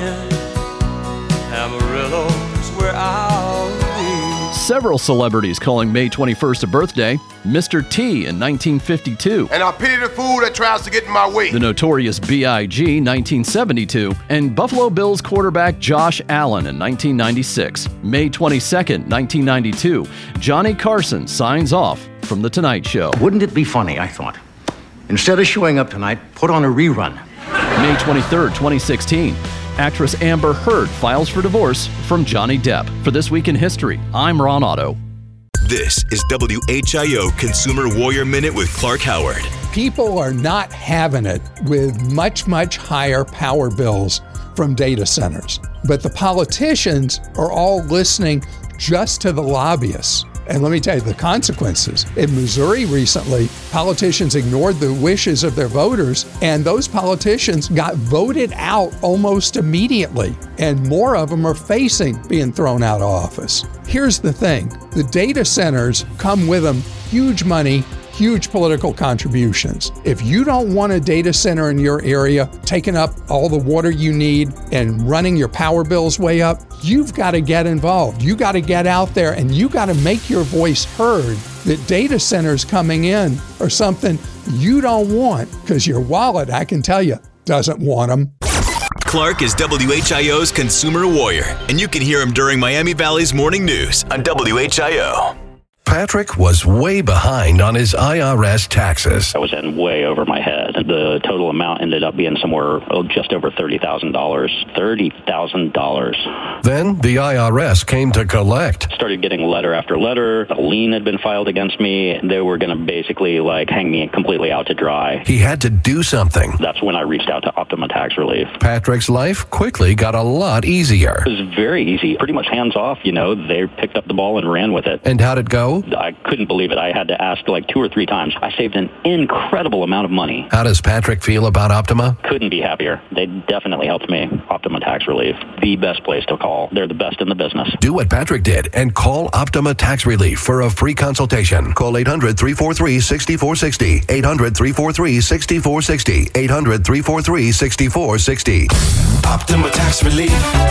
Amarillo's where I'll be. Several celebrities calling May twenty-first a birthday. Mister T in nineteen fifty-two. And I pity the fool that tries to get in my way. The Notorious B I G nineteen seventy-two. And Buffalo Bills quarterback Josh Allen in nineteen ninety-six. May twenty-second, nineteen ninety-two. Johnny Carson signs off from The Tonight Show. Wouldn't it be funny, I thought, instead of showing up tonight, put on a rerun. May twenty-third, twenty sixteen. Actress Amber Heard files for divorce from Johnny Depp. For This Week in History, I'm Ron Otto. This is W H I O Consumer Warrior Minute with Clark Howard. People are not having it with much, much higher power bills from data centers. But the politicians are all listening just to the lobbyists. And let me tell you the consequences. In Missouri recently, politicians ignored the wishes of their voters, and those politicians got voted out almost immediately. And more of them are facing being thrown out of office. Here's the thing. The data centers come with them huge money, huge political contributions. If you don't want a data center in your area taking up all the water you need and running your power bills way up, you've got to get involved. You got to get out there and you got to make your voice heard that data centers coming in are something you don't want because your wallet, I can tell you, doesn't want them. Clark is W H I O's Consumer Warrior, and you can hear him during Miami Valley's Morning News on W H I O. Patrick was way behind on his I R S taxes. I was in way over my head. The total amount ended up being somewhere oh, just over thirty thousand dollars. thirty thousand dollars. Then the I R S came to collect. Started getting letter after letter. A lien had been filed against me. They were going to basically like hang me completely out to dry. He had to do something. That's when I reached out to Optima Tax Relief. Patrick's life quickly got a lot easier. It was very easy. Pretty much hands off, you know. They picked up the ball and ran with it. And how'd it go? I couldn't believe it. I had to ask like two or three times. I saved an incredible amount of money. How does Patrick feel about Optima? Couldn't be happier. They definitely helped me. Optima Tax Relief, the best place to call. They're the best in the business. Do what Patrick did and call Optima Tax Relief for a free consultation. Call eight hundred, three four three, six four six zero. eight hundred, three four three, six four six zero. eight hundred, three four three, six four six zero. Optima Tax Relief.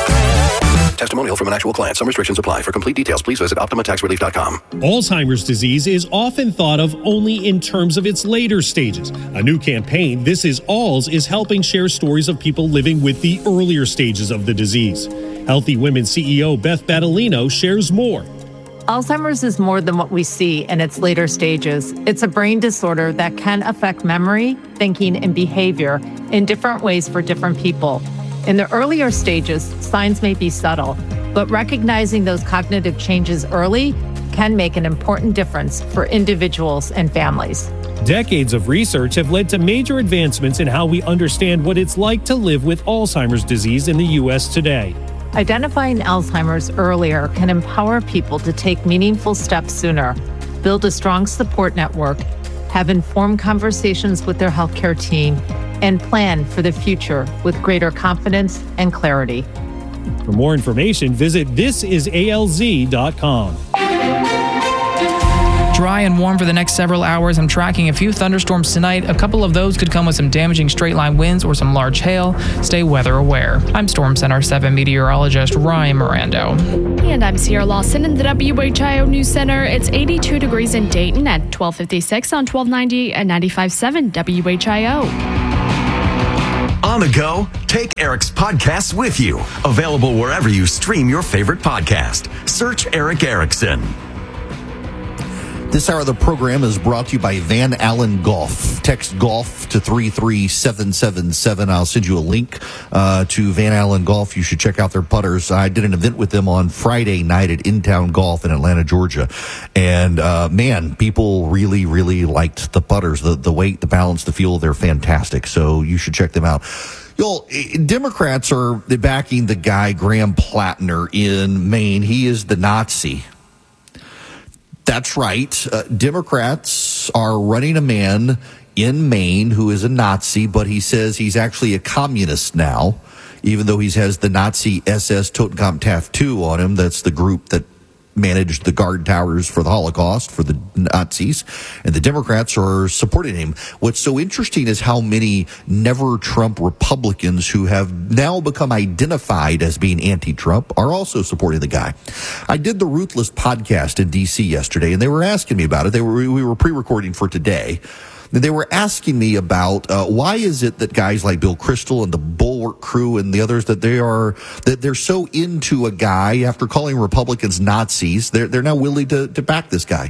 Testimonial from an actual client. Some restrictions apply. For complete details, please visit optima tax relief dot com. Alzheimer's disease is often thought of only in terms of its later stages. A new campaign, This Is Alz, is helping share stories of people living with the earlier stages of the disease. Healthy Women C E O Beth Battolino shares more. Alzheimer's is more than what we see in its later stages. It's a brain disorder that can affect memory, thinking, and behavior in different ways for different people. In the earlier stages, signs may be subtle. but recognizing those cognitive changes early can make an important difference for individuals and families. Decades of research have led to major advancements in how we understand what it's like to live with Alzheimer's disease in the U S today. Identifying Alzheimer's earlier can empower people to take meaningful steps sooner, build a strong support network, have informed conversations with their healthcare team, and plan for the future with greater confidence and clarity. For more information, visit this is A L Z dot com. Dry and warm for the next several hours. I'm tracking a few thunderstorms tonight. A couple of those could come with some damaging straight-line winds or some large hail. Stay weather aware. I'm Storm Center seven meteorologist Ryan Mirando. And I'm Sierra Lawson in the W H I O News Center. It's eighty-two degrees in Dayton at twelve fifty-six on twelve ninety and ninety-five point seven W H I O. On the go, take Eric's podcasts with you. Available wherever you stream your favorite podcast. Search Eric Erickson. This hour of the program is brought to you by Van Allen Golf. Text golf to three three seven seven seven. I'll send you a link uh, to Van Allen Golf. You should check out their putters. I did an event with them on Friday night at In Town Golf in Atlanta, Georgia. And, uh, man, people really, really liked the putters. The, the weight, the balance, the feel, they're fantastic. So you should check them out. Y'all, Democrats are backing the guy, Graham Plattner, in Maine. He is the Nazi. That's right. Uh, Democrats are running a man in Maine who is a Nazi, but he says he's actually a communist now, even though he has the Nazi S S Totenkopf tattoo on him. That's the group that managed the guard towers for the Holocaust for the Nazis, and the Democrats are supporting him. What's so interesting is how many never-Trump Republicans who have now become identified as being anti-Trump are also supporting the guy. I did the Ruthless podcast in D C yesterday, and they were asking me about it. They were we were pre-recording for today. They were asking me about uh, why is it that guys like Bill Kristol and the Bulwark crew and the others, that they are that they're so into a guy after calling Republicans Nazis. They're they're now willing to to back this guy.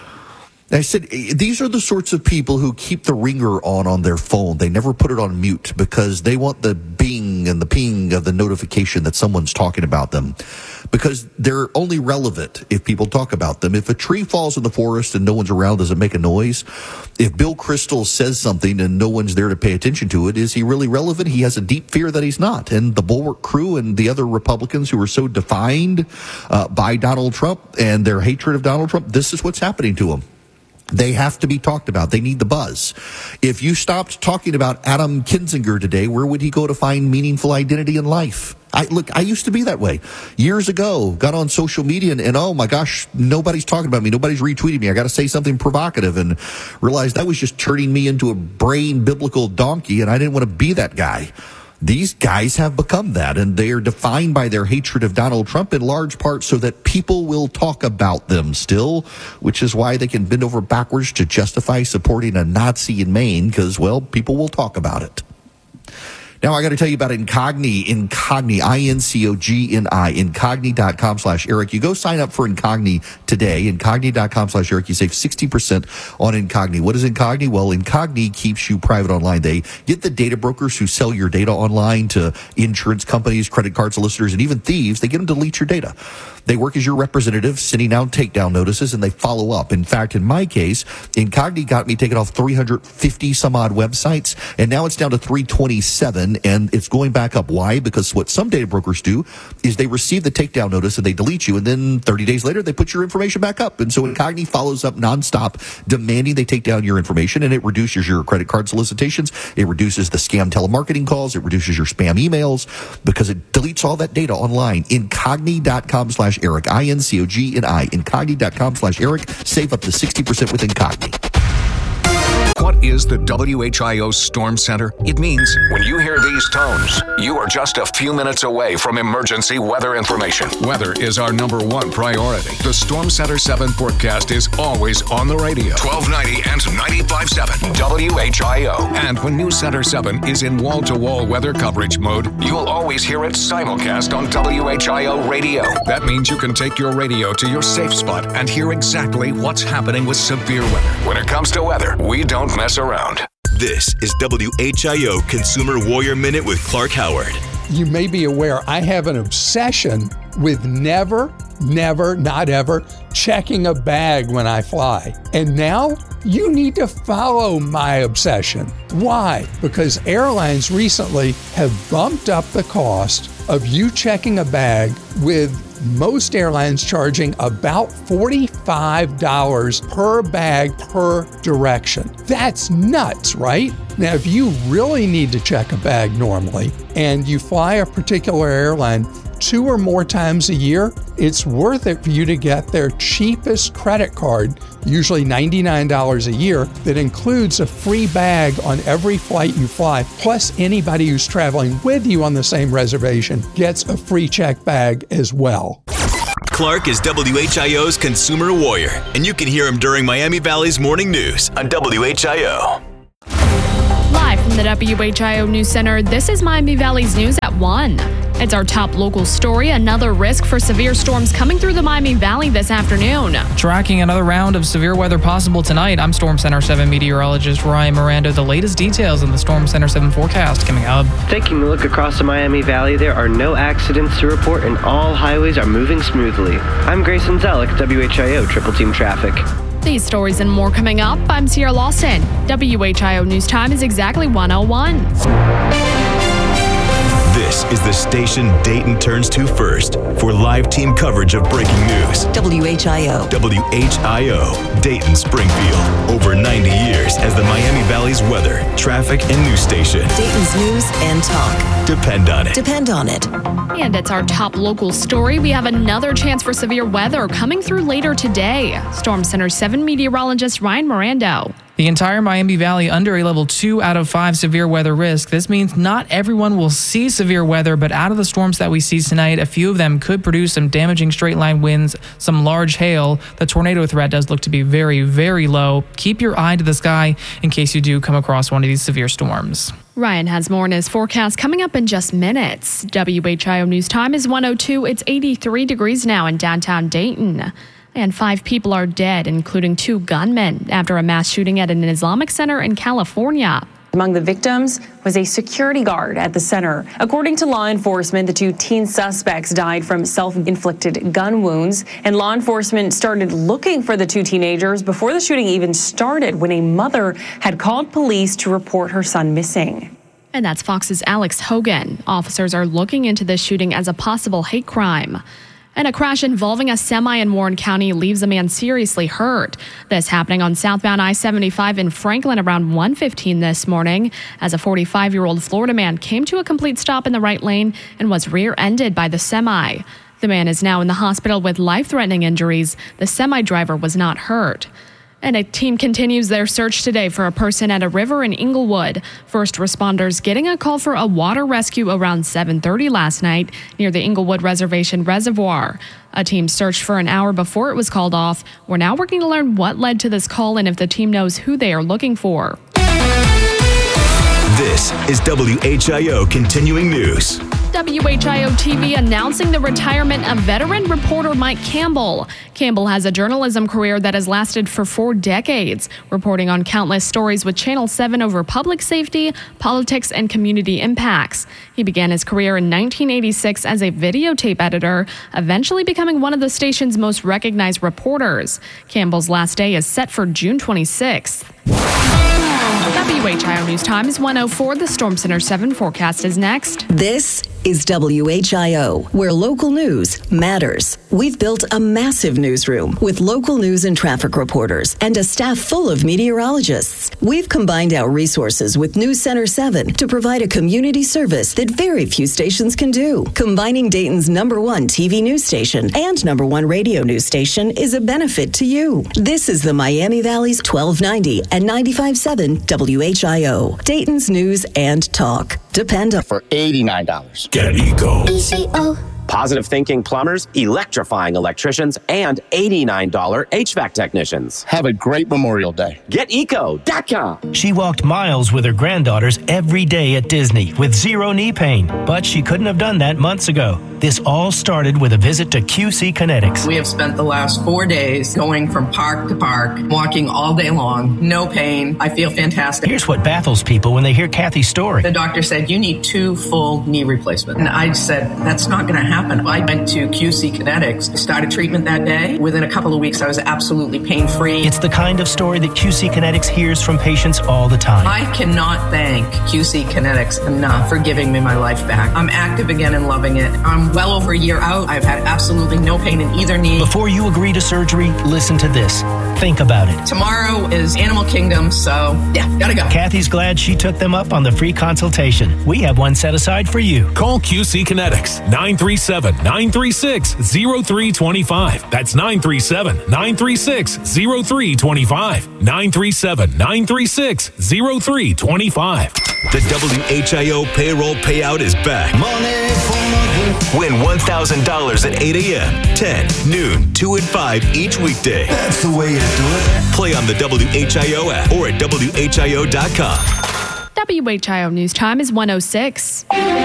And I said, these are the sorts of people who keep the ringer on on their phone. They never put it on mute because they want the bing and the ping of the notification that someone's talking about them, because they're only relevant if people talk about them. If a tree falls in the forest and no one's around, does it make a noise? If Bill Kristol says something and no one's there to pay attention to it, is he really relevant? He has a deep fear that he's not. And the Bulwark crew and the other Republicans who are so defined uh, by Donald Trump and their hatred of Donald Trump, this is what's happening to them. They have to be talked about. They need the buzz. If you stopped talking about Adam Kinzinger today, where would he go to find meaningful identity in life? I look, I used to be that way years ago, got on social media and, and oh my gosh, nobody's talking about me. Nobody's retweeting me. I got to say something provocative, and realized that was just turning me into a brain biblical donkey. And I didn't want to be that guy. These guys have become that, and they are defined by their hatred of Donald Trump in large part so that people will talk about them still, which is why they can bend over backwards to justify supporting a Nazi in Maine, because, well, people will talk about it. Now, I got to tell you about Incogni, Incogni, I N C O G N I, Incogni.com slash Eric. You go sign up for Incogni today, Incogni.com slash Eric. You save sixty percent on Incogni. What is Incogni? Well, Incogni keeps you private online. They get the data brokers who sell your data online to insurance companies, credit card solicitors, and even thieves. They get them to delete your data. They work as your representative, sending out takedown notices, and they follow up. In fact, in my case, Incogni got me taken off three hundred fifty some odd websites, and now it's down to three twenty-seven, and it's going back up. Why? Because what some data brokers do is they receive the takedown notice and they delete you, and then thirty days later, they put your information back up. And so Incogni follows up nonstop, demanding they take down your information, and it reduces your credit card solicitations. It reduces the scam telemarketing calls. It reduces your spam emails because it deletes all that data online. Incogni.com slash Eric, I N C O G N I, Incogni.com slash Eric. Save up to sixty percent with Incogni. What is the W H I O Storm Center? It means when you hear these tones, you are just a few minutes away from emergency weather information. Weather is our number one priority. The Storm Center seven forecast is always on the radio. twelve ninety and ninety-five point seven W H I O. And when News Center seven is in wall-to-wall weather coverage mode, you'll always hear it simulcast on W H I O radio. That means you can take your radio to your safe spot and hear exactly what's happening with severe weather. When it comes to weather, we don't mess around. This is W H I O Consumer Warrior Minute with Clark Howard. you may be aware I have an obsession with never, never, not ever checking a bag when I fly. And now you need to follow my obsession. Why? Because airlines recently have bumped up the cost of you checking a bag, with most airlines charging about forty-five dollars per bag per direction. That's nuts, right? Now, if you really need to check a bag normally and you fly a particular airline two or more times a year, it's worth it for you to get their cheapest credit card, usually ninety-nine dollars a year, that includes a free bag on every flight you fly. Plus, anybody who's traveling with you on the same reservation gets a free check bag as well. Clark is W H I O's consumer warrior, and you can hear him during Miami Valley's morning news on W H I O. Live from the W H I O News Center, this is Miami Valley's news at one. It's our top local story. Another risk for severe storms coming through the Miami Valley this afternoon. Tracking another round of severe weather possible tonight, I'm Storm Center seven meteorologist Ryan Miranda. The latest details in the Storm Center seven forecast coming up. Taking a look across the Miami Valley, there are no accidents to report and all highways are moving smoothly. I'm Grayson Zellick, W H I O Triple Team Traffic. These stories and more coming up. I'm Sierra Lawson. W H I O News Time is exactly one oh one. This is the station Dayton turns to first for live team coverage of breaking news. W H I O. W H I O, Dayton Springfield. Over ninety years as the Miami Valley's weather, traffic, and news station. Dayton's news and talk. Depend on it. Depend on it. And it's our top local story. We have another chance for severe weather coming through later today. Storm Center seven meteorologist Ryan Miranda. The entire Miami Valley under a level two out of five severe weather risk. This means not everyone will see severe weather, but out of the storms that we see tonight, a few of them could produce some damaging straight line winds, some large hail. The tornado threat does look to be very, very low. Keep your eye to the sky in case you do come across one of these severe storms. Ryan has more in his forecast coming up in just minutes. W H I O News Time is one oh two. It's eighty-three degrees now in downtown Dayton. And five people are dead, including two gunmen, after a mass shooting at an Islamic center in California. Among the victims was a security guard at the center. According to law enforcement, the two teen suspects died from self-inflicted gun wounds, and law enforcement started looking for the two teenagers before the shooting even started, when a mother had called police to report her son missing. And that's Fox's Alex Hogan. Officers are looking into this shooting as a possible hate crime. And a crash involving a semi in Warren County leaves a man seriously hurt. This happening on southbound I seventy-five in Franklin around one fifteen this morning, as a forty-five-year-old Florida man came to a complete stop in the right lane and was rear-ended by the semi. The man is now in the hospital with life-threatening injuries. The semi driver was not hurt. And a team continues their search today for a person at a river in Inglewood. First responders getting a call for a water rescue around seven thirty last night near the Inglewood Reservation Reservoir. A team searched for an hour before it was called off. We're now working to learn what led to this call and if the team knows who they are looking for. This is W H I O Continuing News. W H I O T V announcing the retirement of veteran reporter Mike Campbell. Campbell has a journalism career that has lasted for four decades, reporting on countless stories with Channel seven over public safety, politics, and community impacts. He began his career in nineteen eighty-six as a videotape editor, eventually becoming one of the station's most recognized reporters. Campbell's last day is set for June twenty-sixth. W H I O News Time is one oh four. The Storm Center seven forecast is next. This is W H I O, where local news matters. We've built a massive newsroom with local news and traffic reporters and a staff full of meteorologists. We've combined our resources with News Center seven to provide a community service that very few stations can do. Combining Dayton's number one T V news station and number one radio news station is a benefit to you. This is the Miami Valley's twelve ninety and ninety-five point seven W H I O, Dayton's news and talk. Depend on for eighty-nine dollars. Get Eco. E C O. Positive thinking plumbers, electrifying electricians, and eighty-nine dollars H V A C technicians. Have a great Memorial Day. Get eco dot com. She walked miles with her granddaughters every day at Disney with zero knee pain, but she couldn't have done that months ago. This all started with a visit to Q C Kinetics. We have spent the last four days going from park to park, walking all day long, no pain. I feel fantastic. Here's what baffles people when they hear Kathy's story. The doctor said, you need two full knee replacements. And I said, that's not going to happen. I went to Q C Kinetics, started treatment that day. Within a couple of weeks, I was absolutely pain-free. It's the kind of story that Q C Kinetics hears from patients all the time. I cannot thank Q C Kinetics enough for giving me my life back. I'm active again and loving it. I'm well over a year out. I've had absolutely no pain in either knee. Before you agree to surgery, listen to this. Think about it. Tomorrow is Animal Kingdom, so yeah, gotta go. Kathy's glad she took them up on the free consultation. We have one set aside for you. Call Q C Kinetics, nine three seven, nine three six, zero three two five. That's nine three seven, nine three six, zero three two five. nine three seven, nine three six, zero three two five. The W H I O payroll payout is back. Win one thousand dollars at eight a.m., ten, noon, two, and five each weekday. That's the way you do it. Play on the W H I O app or at W H I O dot com. W H I O News Time is one oh six.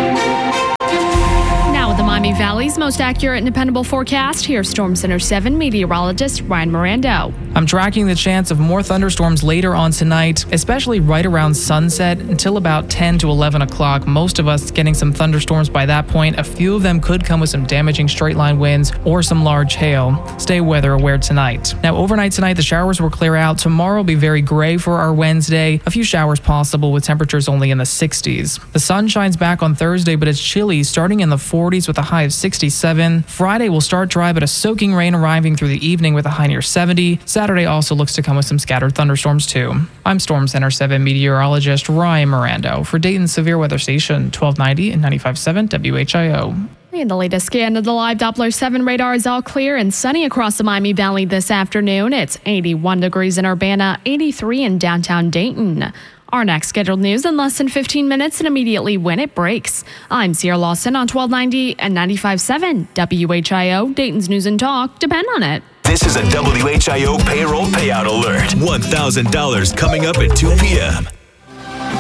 Now with the Miami Valley's most accurate and dependable forecast, here's Storm Center seven meteorologist Ryan Mirando. I'm tracking the chance of more thunderstorms later on tonight, especially right around sunset until about ten to eleven o'clock. Most of us getting some thunderstorms by that point. A few of them could come with some damaging straight line winds or some large hail. Stay weather aware tonight. Now overnight tonight, the showers will clear out. Tomorrow will be very gray for our Wednesday. A few showers possible with temperatures only in the sixties. The sun shines back on Thursday, but it's chilly, starting in the forties with a high of sixty-seven. Friday will start dry, but a soaking rain arriving through the evening with a high near seventy. Saturday also looks to come with some scattered thunderstorms too. I'm Storm Center seven meteorologist Ryan Mirando for Dayton's Severe Weather Station, twelve ninety and ninety-five point seven W H I O. And the latest scan of the live Doppler seven radar is all clear and sunny across the Miami Valley this afternoon. It's eighty-one degrees in Urbana, eighty-three in downtown Dayton. Our next scheduled news in less than fifteen minutes and immediately when it breaks. I'm Sierra Lawson on twelve ninety and ninety-five point seven W H I O, Dayton's News and Talk. Depend on it. This is a W H I O payroll payout alert. one thousand dollars coming up at two p.m.